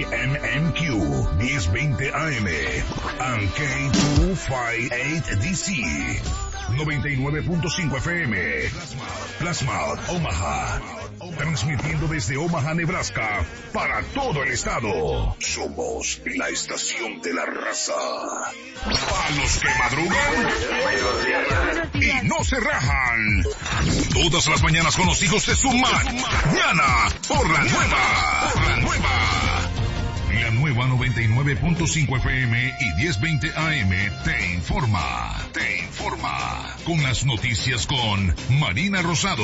KMMQ 1020 AM and K258DC 99.5 FM Plasma, Omaha, transmitiendo desde Omaha, Nebraska para todo el estado. Somos la estación de la raza. Para los que madrugan y no se rajan. Todas las mañanas con los hijos de su mañana por la nueva. La nueva 99.5 FM y 1020 AM te informa. Con las noticias con Marina Rosado.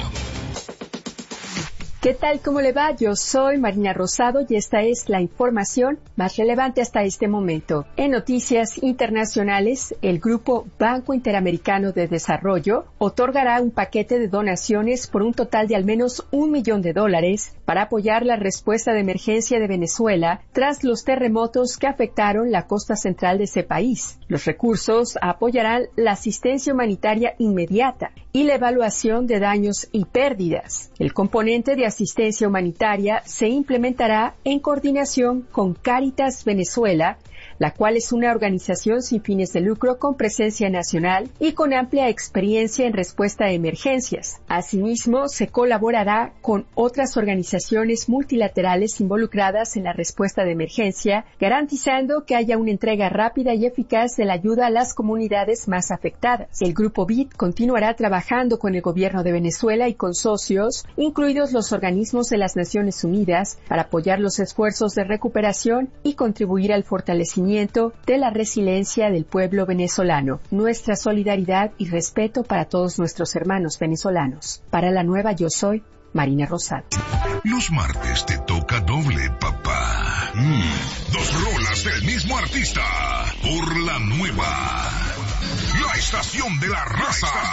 ¿Qué tal? ¿Cómo le va? Yo soy Marina Rosado y esta es la información más relevante hasta este momento. En noticias internacionales, el Grupo Banco Interamericano de Desarrollo otorgará un paquete de donaciones por un total de al menos $1 millón para apoyar la respuesta de emergencia de Venezuela tras los terremotos que afectaron la costa central de ese país. Los recursos apoyarán la asistencia humanitaria inmediata y la evaluación de daños y pérdidas. El componente de asistencia humanitaria se implementará en coordinación con Cáritas Venezuela, la cual es una organización sin fines de lucro con presencia nacional y con amplia experiencia en respuesta a emergencias. Asimismo, se colaborará con otras organizaciones multilaterales involucradas en la respuesta de emergencia, garantizando que haya una entrega rápida y eficaz de la ayuda a las comunidades más afectadas. El Grupo BID continuará trabajando con el gobierno de Venezuela y con socios, incluidos los organismos de las Naciones Unidas, para apoyar los esfuerzos de recuperación y contribuir al fortalecimiento de la resiliencia del pueblo venezolano. Nuestra solidaridad y respeto para todos nuestros hermanos venezolanos. Para la nueva, yo soy Marina Rosado. Los martes te toca doble, papá. 2 rolas del mismo artista. Por la nueva. La estación de la raza.